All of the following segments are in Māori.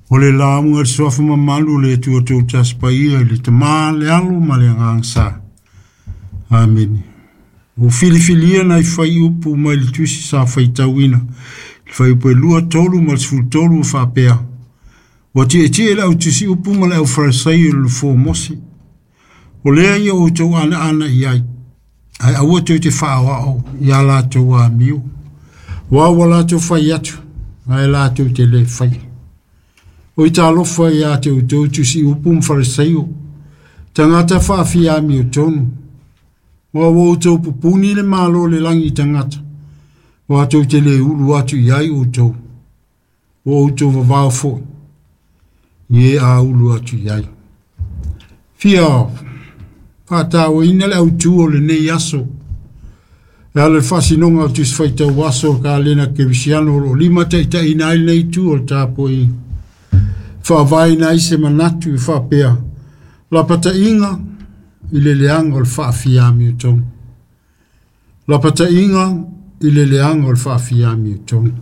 O le la mga sofa mamalu le tua tau taspa ia le tama le alo ma le ngangsa. Amen. O filifilia na i fai upu mai le tuisi sa fai tawina. Le fai upu e lua tolu ma le sfulu tolu fa pea. Wa ti e le au tuisi upu ma le au farasai le fo mosi. O lea ia o tau ana iai. Ai aua tau te faa wao ia la tau a miu. Wa la tau fai atu. Ai la tau te le fai. O i talofa ia te utau tusi upum farisaio. Tangata whaafia mi o tonu. Wa utau pupuni le malo le langi tangata. Wa tau te le ulu atu iai utau. Wa utau vavao fo. Ie a ulu atu iai. Fia. Whātau ina le autu o le nei aso. E ale whasinonga o tus whaitau waso ka lena ke visiano o lima teita ina il nei tu o tāpo i. Whaavai na ise manatu i whapea. La pata inga i le leanga o le whaafiami o tonu. La pata inga i le leanga o le whaafiami o tonu.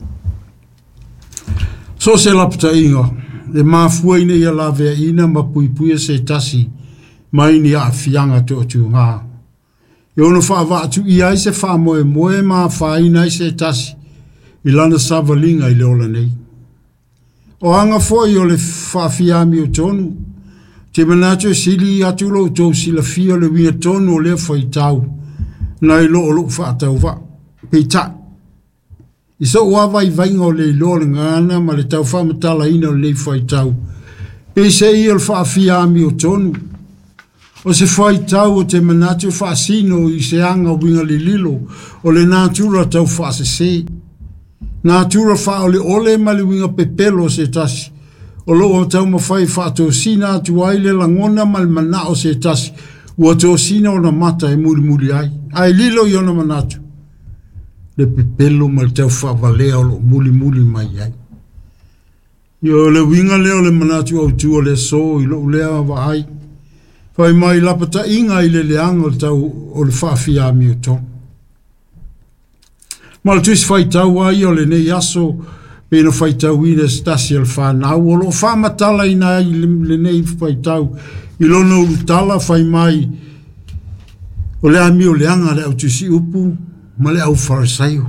So se la pata inga, e mafua ina ia la vea ina ma puipuia se tasi mai ni a fianga to tu ngā. E ono whaavatu i aise whaamoe moe ma whaina ise tasi i lana savalinga i leola nei. O anga foi o le whaafiami o tonu. Te manatu e sili atu lo tau sila fia le winga tonu o le whai tau. Na i lo o lo whaatau wa. Pei ta. I so wawa i vainga o le lo le ngana ma le tau whamatala ina o le whai tau. Pei se i o le whaafiami o tonu. O se whai tau o te manatu whaasino i se anga o winga li lilo. O le natura tau whaasese. Nā tura wha o le ole ma le winga pepelo se tasi. O lo o tau ma whai wha tō sina atu ai le langona ma le mana o se tasi. Ua tō sina o na mata e muri muri ai. Ai lilo i ona manatu. Le pepelo ma le tau wha valea o lo muri muri mai ai. Io le winga leo le manatu au tu o le so i lo lea wa ai. Whai mai lapata inga i le leanga o tau o le whaafiami o tō. Mal tuis fai tau ai o le nei aso pena fai tau ina stasi al whanau o lo whamatala ina le nei fai tau i lono urutala fai mai o le ami o le anga le au tusi upu ma le au farisaio.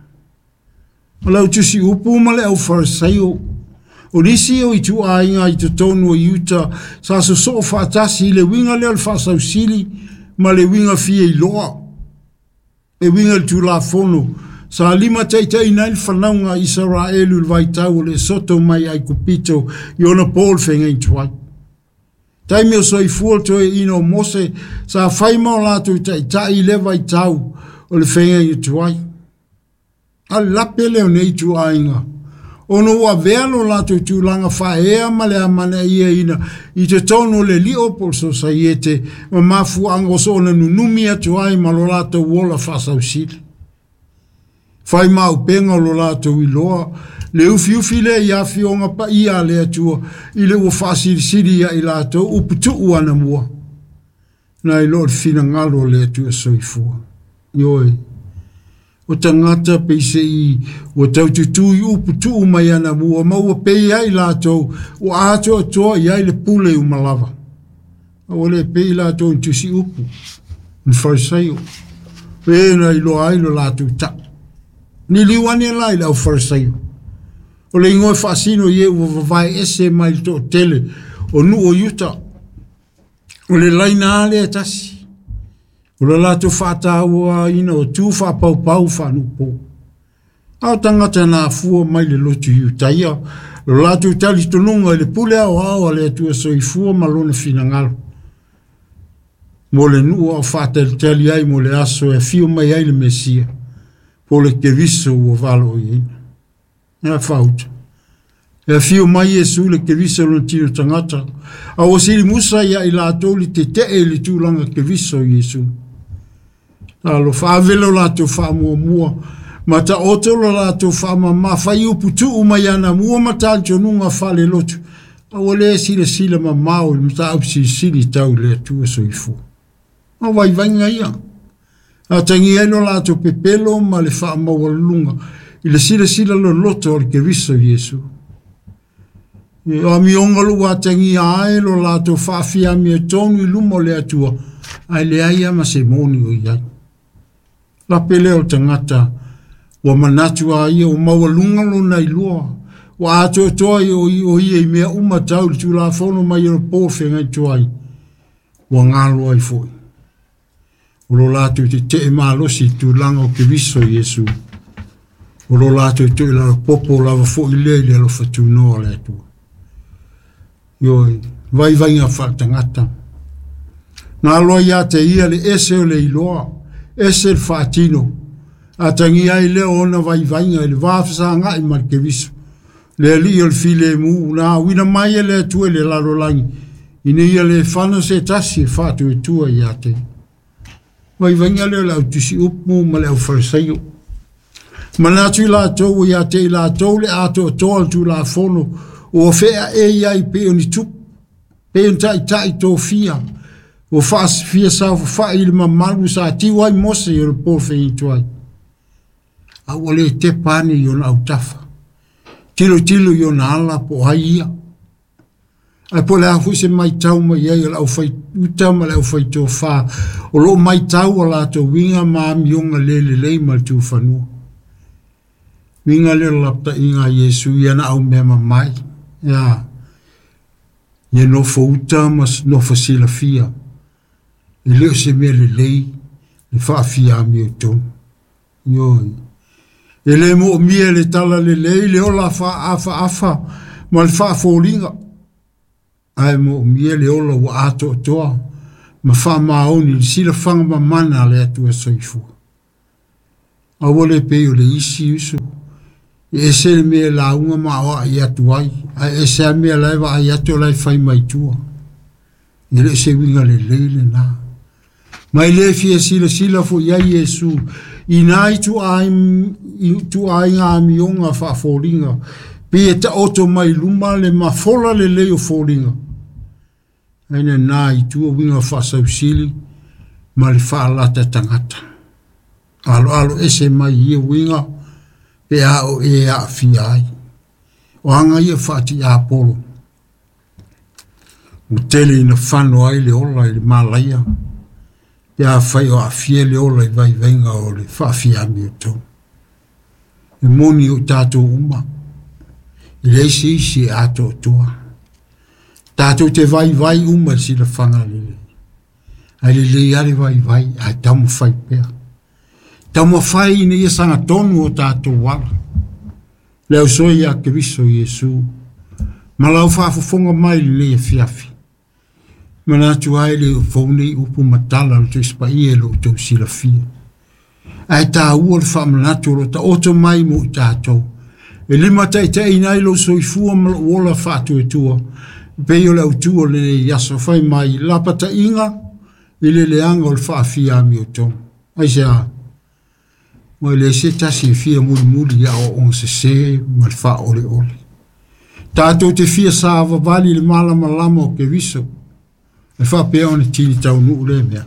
O le au tusi upu ma le au farisaio o nisi o i tu a inga i te tonu o iuta sa so so whaatasi i le winga leo le whaasau sili ma le winga fia i loa e winga le tu la fono. Sa lima teitei nai whanaunga Israelu vai tau le soto mai ai kupito i ona Paul whenga i tuai. Tai meo so i fuoto e ino mose sa whaimao lato i tai le vai tau o le whenga i tuai. A lape leo nei tu ainga. Ono ua vealo lato i tu langa whaea ma le amana ia ina i te tono le Leopold Society ma mafu angoso na nunumi atuai ma lo lato wola whasau sili. Fai mau penga lo lato i loa, le ufi le ia fionga pa ia le atua, i le ua whaasiri ia i lato, uputu uana mua. Na i lor fina ngalo le atua soifua. Ioi, o tangata peise i, o taututu i uputu umai ana mua, ma ua pei ai lato, o ato atoa i ai le pule umalava. O le pei lato intusi upu, in farisaio. Pena i lo ai lo lato ta. Ni liwani lai lau farisaio. O le ingoe whaasino ie ua vavai ese mai to tele o nu o yuta. O le laina ale atasi. O le lato whaataua ina o tu whapau whanupo. Au tangata na fua mai le lotu yuta ia. Lo lato tali tonunga le pule au le atua soifua malona finangalo. Mo le nu o whaatali ai mo le aso e fio mai ai le mesia. Po le keviso o valo i ina. Ea whauta. Ea fio mai Jesu le keviso lo tino tangata. A o siri musa ia i la toli te e le tūlanga keviso Jesu. Alo whaavelo la to whaamua mua. Ma ta otolo la to whaamama whai upu tu umayana mua matal tionunga whale lotu. A o le sila ma mao le mta au sili tau le tua soifu. A wai vainga ia. A tangi eno la to pepelo ma le wha mawalunga. I le sila lo loto o le keviso Jesu. O mi onga lua tangi ae lo lato whaafia mi e tonu I lumo le atua. Ai le aia ma se moni o iai. La pele o tangata. Wa manatu a ia o mawalunga lo na ilua. Wa ato toa o ia I mea umatau li tu la fono mai o pofe ngai toai. Wa ngalo ai foi. O lo lato te malosi tu langa o ke viso Yesu. O lo lato te la popo lava fo I le lo fatu no le atua. Yoi, vai nga whaatangata. Nā loa ia te ia le ese o le iloa, ese le whaatino. A tangi ai leo ona vai nga, le wāwhasa ngai mar ke viso. Le ali o le file mu, nā wina mai e le atua le laro langi. Ine ia le whano se tasi e whaatu e tua ia te. Vai nga leo lau tusi upu ma leo wharisaio. Manatu la tau ia te la tau le ato toa tu la fono. O fea e iai pe o ni tup, pe o tai tō fia, o whaas fia sa o wha I le mamalu sa tiwai mose o le pofe I tuai. A wale te pane I o na autafa, tilo I o na ala po haia. Ai po le afu se mai tau mai iai o lau fai uta ma lau fai tō wha, o lo mai tau o la tō winga ma mionga le ma tu whanua. Winga le lapta inga Yesu ia na au mema mai. Ya, ia no fauta mas no fasila fia. I leo se mea le lei, le whaafia mi o tonu. Ioi. E le mo mia le tala le lei, le ola afa, ma le whaafolinga. Ai mo mia le ola wa ato toa, ma wha maoni, le sila whanga ma mana le atua soifua. Awole pe o le isi uso. E se le mea la unga ma oa I atu ai. E se a mea laiva ai atu lai fai mai tua. E le se winga le leile na. Mai le fia sila fo ia Yesu. I nai tu ai ngā mionga wha fōringa. Pe e ta oto mai luma le mafola le leo fōringa. Aina nā I tua winga wha sausili. Ma le wha alata tangata. Alo ese mai ia winga. Pe a o e a fiai. O anga ia whaati a polo. O tele ina whano ai le ola I le malaia. Pe a whai o a fie le ola I vai venga o le whaafia mi o tau. E moni o tātou uma. I leisi isi e ato toa. Tātou te vai uma si le whanga lele. Ai le le are vai, ai tamu whai pea. Tamu whai ina ia sanga tonu o tātou wala. Leo soi a ke viso Yesu. Ma lau whaafafonga mai le fiafi. Manatu ai le whaunei upu matala lo te ispa ie lo tau sila fia. Ai tā ua le whaamanatu lo ta oto mai mo I tātou. E lima tai nai lo soifua ma lo ola whaatu e tua. Peo le autua le ne yaso whai mai lapata inga. Ile le anga o le whaafia mi o tonu. Ai se a. Mo le se tasi fia muli ya o on se ma fa ole. Tātou te fia sa vali le malama lama o ke viso. E fa pe ona tini tau nu le mea.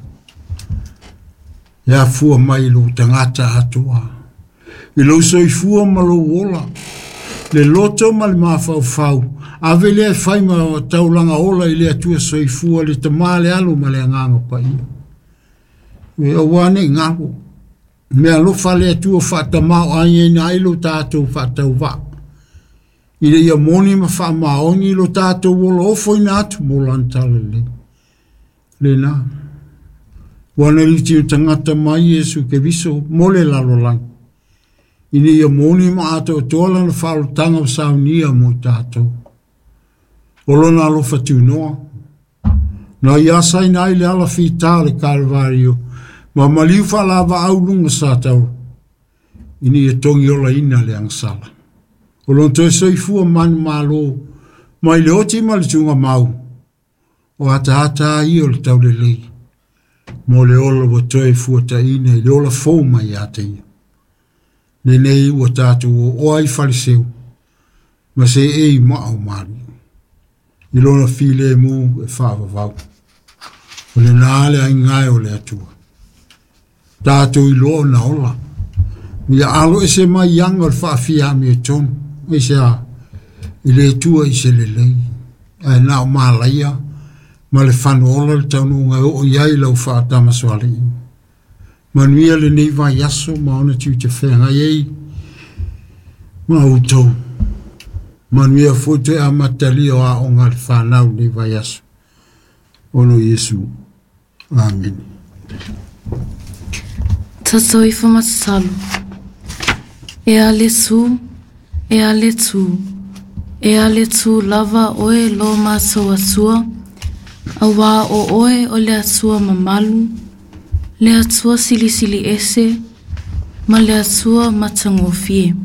Ya fua mai lo tangata atua. I lo soi fua ma lo ola. Le loto ma le mafau. Ave le fai ma taulanga ola I le atua soi fua le tamale alu ma le nganga pa ia. E awane ngako. Mea lo fale atua whaatamau aia ina ilo tātou whaatau wā. Ina ia moni ma whaamaoni ilo tātou wola ofo ina atu mo lantale le. Le nā. Wana riti o tangata mai Yesu ke viso mole lalo lang. Ina ia moni ma ato tola na whaarotanga o saunia mo tātou. Olona alo whatu noa. Na iasa ina ile ala whitale Kalvario. Ma maliu whalava au lunga sa tau. Ini e tongi ola ina le angsala. O lonto e soifua manu malo. Ma ile oti ma le tunga mau. O hata i o le tau le lei. Mo le ola wa toe fuata ina i le ola fōma I ate ia. Le nei ua tātou o ai fariseu. Ma se e I mao mari. I lona file mu e whaavavau. O le nāle ai ngai o le atua. Tātou I loa na ola. Ia alo e se mai yanga o whaafia mi e tonu. E se a. I le tua I se lelei. Ai na o malaia. Ma le whanola le taununga o iai lau whaatama soali. Manuia le nei vai aso ma ona tiu te whenga iei. Ma utou. Manuia fote a matali o a onga le whanau nei vai aso. Ono Yesu. Amen. Tato I whamatalo. E ale tu, e ale tu. E ale tu lava oe lo maso atua. Awa o oe o le atua mamalu. Le atua sili sili ese. Ma le atua matangofie.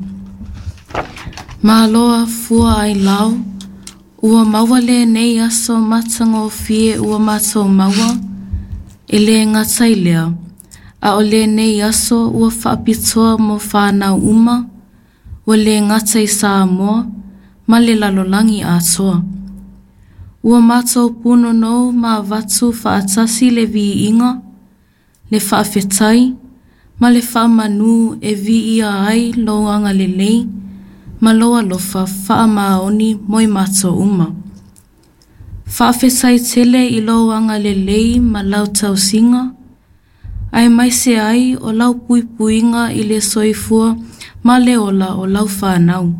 Ma aloa fua ai lau. Ua maua le nei aso matangofie ua mato maua. E le ngatai lea. A o le nei aso ua whaapitoa mo whanau uma. O le ngatai saa moa. Ma le lalolangi atoa. Ua mato puno nou ma vatu whaatasi le vi inga. Le whaafetai. Ma le whaamanu e vi ia ai loanga le lei. Ma loa lofa whaamaoni moi mato uma. Whaafetai tele I loanga le lei ma lau tau singa. Ai mai se ai o lau pui puinga I le soifua ma le ola o lau whanau.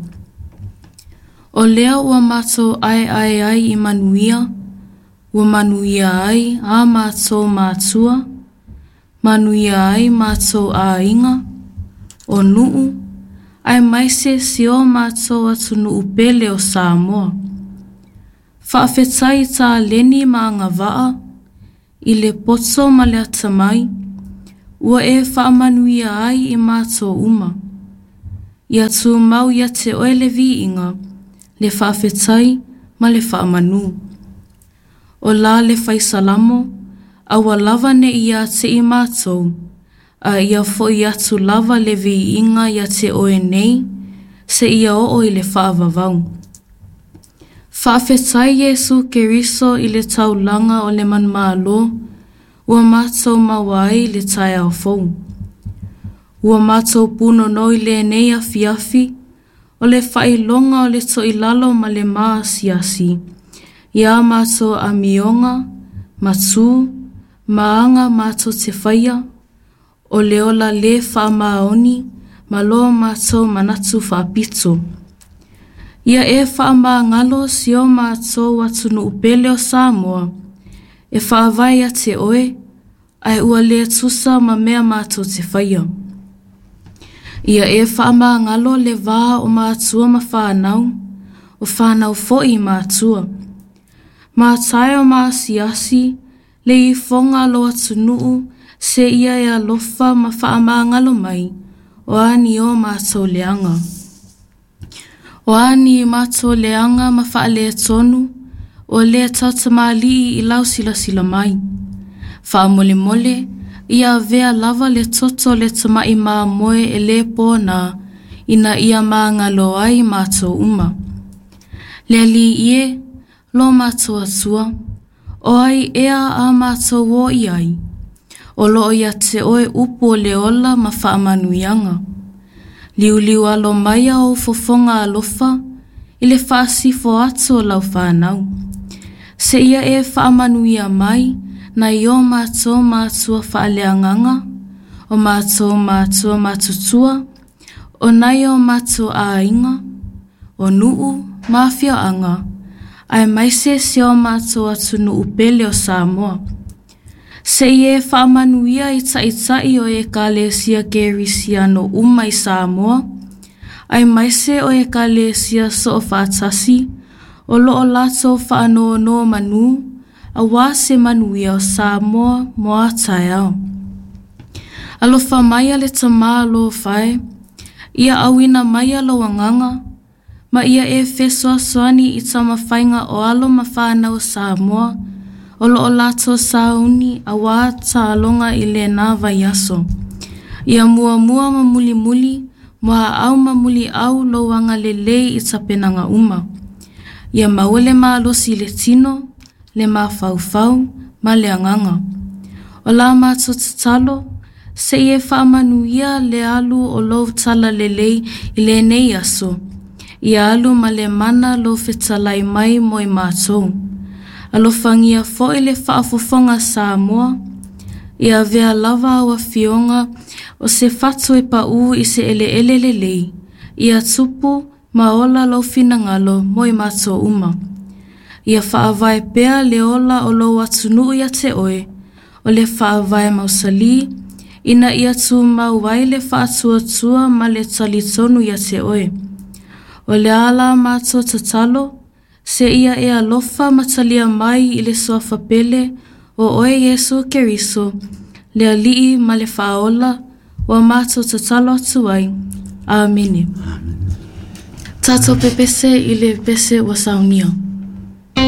O lea ua mato ai I manuia. Ua manuia ai a mato matua. Manuia ai mato a inga. O nuu. Ai maise si o mato atu nuu pele o Samoa. Whaafetai ta leni ma ngawaa. I le poto ma le atamai. Ua e whaamanuia ai I mato uma. Ia tu mau ia te oele vi inga. Le whaafetai ma le whaamanu. O la le whaisalamo. Awa lava ne ia te I mato. A ia fo ia tu lava le vi inga ia te oe nei. Se ia o I le whaavavau. Whaafetai Yesu Keriso I le taulanga o le manmalo. Ua mato mawai le tai au fou. Ua mato puno noi le nei afiafi. O le whailonga o le toilalo ma le maa siasi. Ia mato amionga, matu, maanga mato te whaia. O le ola le whaamaoni, ma lo mato manatu whaapito. Ia e whaamangalo si o mato watunu upele o Samoa. E whaavai a te oe, ai ua le tusa ma mea mato te whaia. Ia e whaamangalo le vā o mātua ma whanau, o whanau foi mātua. Mātai o māsiasi, le I whonga lo atunuu, se ia e alofa ma whaamangalo mai, o ani o mātou leanga. O ani mātou leanga ma whaale tonu, o le tautamali I lau sila sila mai. Whaamole mole, ia vea lava le toto le tamai maa moe e le pōna, ina ia maa ngalo ai mātou uma. Le li ie, lo mātou atua, o ai ea a mātou o I ai. O lo ia te oe upo le ola ma whaamanuianga. Liu alo maia o fofonga alofa, I le whaasifo atu o lau whanau. Se ia e whaamanuia mai, na I o mātou mātua whaaleanganga, o mātou mātua mātutua, o nai o mātou ainga, o nuu mafia anga, ai maise se o mātou atunu upele o Samoa. Se ie whaamanuia I taitai o e kalesia gerisiano uma I Samoa, ai maise o e kalesia so o whaatasi, o loo lato whaano no manu, a wā se manuia o Samoa moa tai au. Alofa mai le tamā lo whae, ia awina mai lo anganga, ma ia e whesoa soani I tama whainga o alo ma whanau Samoa, o loo lato sauni a wā ta alonga I le nā vai aso. Ia mua ma muli muli, mua au ma muli au lo wanga le lei I tapenanga uma. Ia mawele ma alosi le tino, le ma fau, ma le anganga. O la mātou tatalo, se ie whaamanuia le alu o lo tala le lei I le nei aso. Ia alu ma le mana lo fetalai mai mo i mātou. Alofangia fo i le whaafofonga Samoa. Ia vea lava wa fionga o se fatu e pa u i se ele lei. Ia tupu maola lo finangalo mo i mātou uma. Ia whaavai pea le ola o lo watunu ia te oe. O le whaavai mausali. Ina ia tu mauai le whaatua ma le talitonu ia te oe. O le ala mātou tatalo. Se ia e alofa matalia mai i le soafa pele o oe Yesu Keriso, le alii ma le whaola wa mātou tatalo atuai. Amene. Tato pepese i le pese wa saunia.